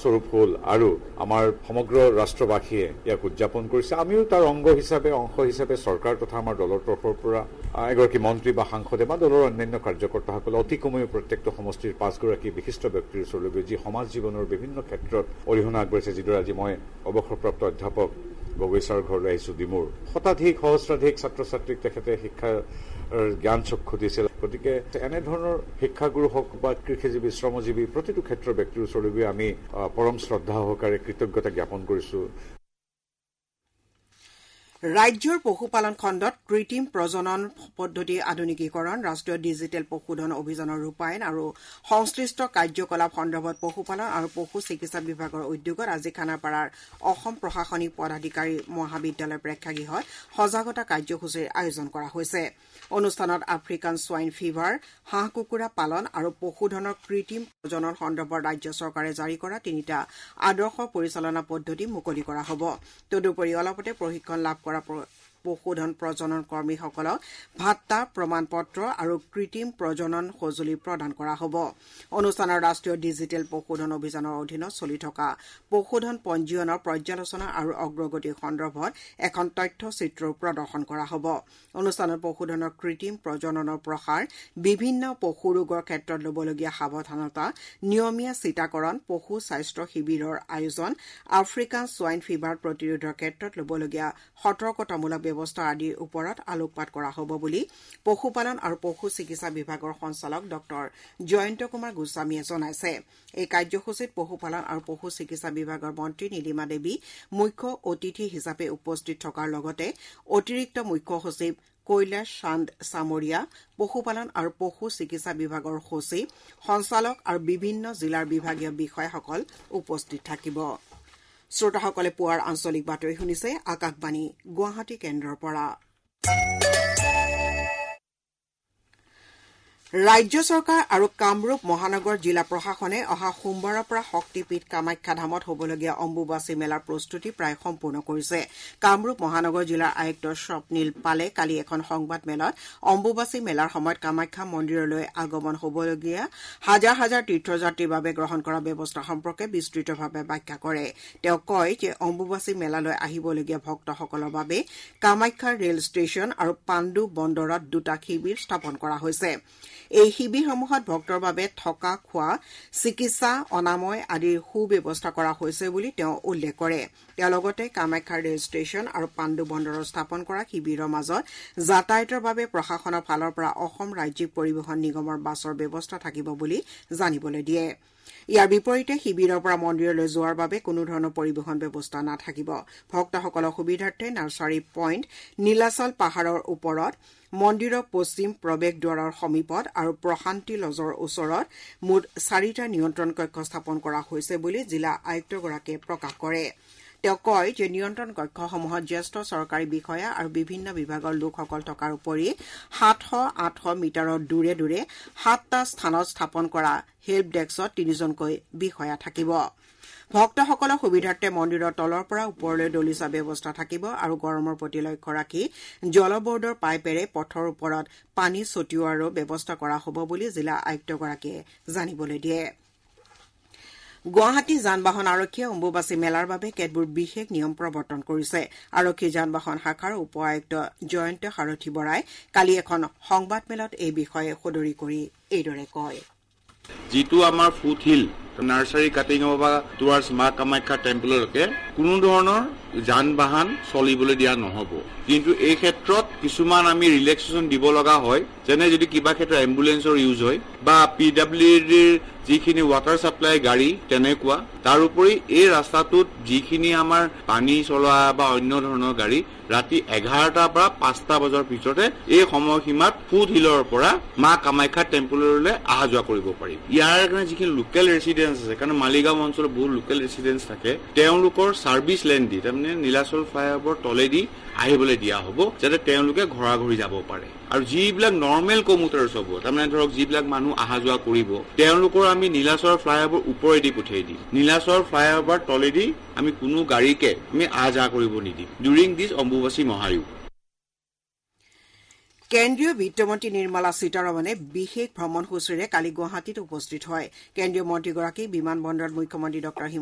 স্বৰূপ হ'ল আৰু আমাৰ সমগ্ৰ ৰাষ্ট্ৰবাসীয়ে ইয়াক উদযাপন কৰিছে। আমিও তাৰ অংশ হিচাপে চৰকাৰ তথা আমাৰ দলৰ তৰফৰ পৰা এগৰাকী মন্ত্ৰী বা সাংসদে বা দলৰ অন্যান্য কাৰ্যকৰ্তাসকলে অতি কমেও প্ৰত্যেকটো সমষ্টিৰ 5গৰাকী বিশিষ্ট ব্যক্তিৰ ওচৰলৈ গৈ যি সমাজ জীৱনৰ বিভিন্ন ক্ষেত্ৰত অৰিহণা আগবঢ়াইছে, যিদৰে আজি মই অৱসৰপ্ৰাপ্ত অধ্যাপক গগৈ ছাৰৰ ঘৰলৈ আহিছোঁ ডিমুৰ, শতাধিক সহস্ৰাধিক ছাত্ৰ ছাত্ৰীক তেখেতে শিক্ষাৰ জ্ঞান চক্ষু দিছিল। গতিকে এনেধৰণৰ শিক্ষাগুৰু হওক বা কৃষিজীৱী শ্ৰমজীৱী প্ৰতিটো ক্ষেত্ৰৰ ব্যক্তিৰ ওচৰলৈ গৈ আমি পৰম শ্ৰদ্ধা সহকাৰে কৃতজ্ঞতা জ্ঞাপন কৰিছোঁ। ৰাজ্যৰ পশুপালন খণ্ডত কৃত্ৰিম প্ৰজনন পদ্ধতি আধুনিকীকৰণ, ৰাষ্ট্ৰীয় ডিজিটেল পশুধন অভিযানৰ ৰূপায়ণ আৰু সংশ্লিষ্ট কাৰ্যকলাপ সন্দৰ্ভত পশুপালন আৰু পশু চিকিৎসা বিভাগৰ উদ্যোগত আজি খানাপাৰাৰ অসম প্ৰশাসনিক পদাধিকাৰী মহাবিদ্যালয় প্ৰেক্ষাগৃহত সজাগতা কাৰ্যসূচীৰ আয়োজন কৰা হৈছে। অনুষ্ঠানত আফ্ৰিকান ছোৱাইন ফিভাৰ, হাঁহ কুকুৰা পালন আৰু পশুধনৰ কৃত্ৰিম প্ৰজনন সন্দৰ্ভত ৰাজ্য চৰকাৰে জাৰি কৰা 3টা আদৰ্শ পৰিচালনা পদ্ধতি মুকলি কৰা হ'ব। তদুপৰি অলপতে প্ৰশিক্ষণ লাভ কৰা পশুধন প্ৰজনন কৰ্মীসকলক ভাত্তা, প্ৰমাণপত্ৰ আৰু কৃত্ৰিম প্ৰজনন সঁজুলি প্ৰদান কৰা হ'ব। অনুষ্ঠানত ৰাষ্ট্ৰীয় ডিজিটেল পশুধন অভিযানৰ অধীনত চলি থকা পশুধন পঞ্জীয়নৰ পৰ্যালোচনা আৰু অগ্ৰগতিৰ সন্দৰ্ভত এখন তথ্যচিত্ৰও প্ৰদৰ্শন কৰা হ'ব। অনুষ্ঠানত পশুধনৰ কৃত্ৰিম প্ৰজননৰ প্ৰসাৰ, বিভিন্ন পশু ৰোগৰ ক্ষেত্ৰত ল'বলগীয়া সাৱধানতা, নিয়মীয়া চিটাকৰণ, পশু স্বাস্থ্য শিবিৰৰ আয়োজন, আফ্ৰিকান ছোৱাইন ফিভাৰ প্ৰতিৰোধৰ ক্ষেত্ৰত ল'বলগীয়া সতৰ্কতামূলক ব্যৱস্থা আদিৰ ওপৰত আলোকপাত কৰা হ'ব বুলি পশুপালন আৰু পশু চিকিৎসা বিভাগৰ সঞ্চালক ডঃ জয়ন্ত কুমাৰ গোস্বামীয়ে জনাইছে। এই কাৰ্যসূচীত পশুপালন আৰু পশু চিকিৎসা বিভাগৰ মন্ত্ৰী নীলিমা দেৱী মুখ্য অতিথি হিচাপে উপস্থিত থকাৰ লগতে অতিৰিক্ত মুখ্য সচিব কৈলাশ চান্দ চামৰীয়া, পশুপালন আৰু পশু চিকিৎসা বিভাগৰ সচিব, সঞ্চালক আৰু বিভিন্ন জিলাৰ বিভাগীয় বিষয়াসকল উপস্থিত থাকিব। শ্ৰোতাসকলে পুৱাৰ আঞ্চলিক বাতৰি শুনিছে আকাশবাণী গুৱাহাটী কেন্দ্ৰৰ পৰা। ৰাজ্য চৰকাৰ আৰু কামৰূপ মহানগৰ জিলা প্ৰশাসনে অহা সোমবাৰৰ পৰা শক্তিপীঠ কামাখ্যা ধামত হ'বলগীয়া অম্বুবাচী মেলাৰ প্ৰস্তুতি প্ৰায় সম্পূৰ্ণ কৰিছে। কামৰূপ মহানগৰ জিলাৰ আয়ুক্ত স্বপ্নীল পালে কালি এখন সংবাদ মেলত অম্বুবাচী মেলাৰ সময়ত কামাখ্যা মন্দিৰলৈ আগমন হ'বলগীয়া হাজাৰ হাজাৰ তীৰ্থযাত্ৰীৰ বাবে গ্ৰহণ কৰা ব্যৱস্থা সম্পৰ্কে বিস্তৃতভাৱে ব্যাখ্যা কৰে। তেওঁ কয় যে অম্বুবাচী মেলালৈ আহিবলগীয়া ভক্তসকলৰ বাবে কামাখ্যা ৰেল ষ্টেচন আৰু পাণ্ডু বন্দৰত 2টা শিবিৰ স্থাপন কৰা হৈছে। এই শিবিৰসমূহত ভক্তৰ বাবে থকা, খোৱা, চিকিৎসা, অনাময় আদিৰ সুব্যৱস্থা কৰা হৈছে বুলি তেওঁ উল্লেখ কৰে। তেওঁ লগতে কামাখ্যা ৰেল ষ্টেচন আৰু পাণ্ডু বন্দৰত স্থাপন কৰা শিবিৰৰ মাজত যাতায়াতৰ বাবে প্ৰশাসনৰ ফালৰ পৰা অসম ৰাজ্যিক পৰিবহণ নিগমৰ বাছৰ ব্যৱস্থা থাকিব বুলি জানিবলৈ দিয়ে। ইয়াৰ বিপৰীতে শিবিৰৰ পৰা মন্দিৰলৈ যোৱাৰ বাবে কোনো ধৰণৰ পৰিবহণ ব্যৱস্থা নাথাকিব। ভক্তসকলৰ সুবিধাৰ্থে নাৰ্চাৰী পইণ্ট, নীলাচল পাহাৰৰ ওপৰত, মন্দিৰৰ পশ্চিম প্ৰৱেশ দুৱাৰৰ সমীপত আৰু প্ৰশান্তি লজৰ ওচৰত মুঠ 4টা নিয়ন্ত্ৰণ কক্ষ স্থাপন কৰা হৈছে বুলি জিলা আয়ুক্তগৰাকীয়ে প্ৰকাশ কৰে। তেওঁ কয় যে নিয়ন্ত্ৰণ কক্ষসমূহত জ্যেষ্ঠ চৰকাৰী বিষয়া আৰু বিভিন্ন বিভাগৰ লোকসকল থকাৰ উপৰি 700-800 মিটাৰৰ দূৰে দূৰে 7টা স্থানত স্থাপন কৰা হেল্প ডেস্কত 3জনকৈ বিষয়া থাকিব। ভক্তসকলৰ সুবিধাৰ্থে মন্দিৰৰ তলৰ পৰা ওপৰলৈ দলিচা ব্যৱস্থা থাকিব আৰু গৰমৰ প্ৰতি লক্ষ্য ৰাখি জলবৰ্ডৰ পাইপেৰে পথৰ ওপৰত পানী ছটিওৱাৰো ব্যৱস্থা কৰা হ'ব বুলি জিলা আয়ুক্তগৰাকীয়ে জানিবলৈ দিয়ে। গুৱাহাটী যান বাহন আৰক্ষীয়ে অম্বুবাচী মেলাৰ বাবে কেতবোৰ বিশেষ নিয়ম প্ৰৱৰ্তন কৰিছে। আৰক্ষী যান বাহন শাখাৰ উপ আয়ুক্ত জয়ন্ত সাৰথী বৰাই কালি এখন সংবাদমেলত এই বিষয়ে সদৰি কৰি এইদৰে কয়। যিটো আমাৰ ফুট হিল নাৰ্চাৰী কাটিঙৰ পৰা টুৱাৰ্ডছ মা কামাখ্যা টেম্পললৈকে কোনো ধৰণৰ যান বাহন চলিবলৈ দিয়া নহ'ব। কিন্তু এই ক্ষেত্ৰত কিছুমান আমি ৰিলেক্সেশ্যন দিব লগা হয়, যেনে যদি কিবা ক্ষেত্ৰত এম্বুলেন্সৰ ইউজ হয় বা PWDৰ যিখিনি ৱাটাৰ ছাপ্লাই গাড়ী তেনেকুৱা। তাৰোপৰি এই ৰাস্তাটোত যিখিনি আমাৰ পানী চলোৱা বা অন্য ধৰণৰ গাড়ী ৰাতি 11টাৰ পৰা 5টা বজাৰ ভিতৰতে এই সময়সীমাত ফুট হিলৰ পৰা মা কামাখ্যা টেম্পললৈ অহা যোৱা কৰিব পাৰি। ইয়াৰ কাৰণে যিখিনি লোকেল ৰেচিডেন্স আছে, কাৰণ মালিগাঁও অঞ্চলত বহুত লোকেল ৰেচিডেন্স থাকে, তেওঁলোকৰ ছাৰ্ভিচ লেন দি তাৰমানে নীলাচল ফ্লাইঅভাৰ তলেদি আহিবলৈ দিয়া হ'ব, যাতে তেওঁলোকে ঘৰা ঘৰি যাব পাৰে। আৰু যিবিলাক নৰ্মেল কমিউটাৰ্ছ হ'ব, তাৰমানে ধৰক যিবিলাক মানুহ অহা যোৱা কৰিব, তেওঁলোকৰ আমি নীলাচল ফ্লাইঅভাৰ ওপৰেদি পঠিয়াই দিম। নীলাচল ফ্লাইঅভাৰ তলেদি আমি কোনো গাড়ীকে আমি আহ যাহ কৰিব নিদিম ডিউৰিং দিছ অম্বুবাচী মহায়ুগ। কেন্দ্ৰীয় বিত্তমন্ত্ৰী নিৰ্মলা সীতাৰমণে বিশেষ ভ্ৰমণসূচীৰে কালি গুৱাহাটীত উপস্থিত হয়। কেন্দ্ৰীয় মন্ত্ৰীগৰাকী বিমান বন্দৰত মুখ্যমন্ত্ৰী ডঃ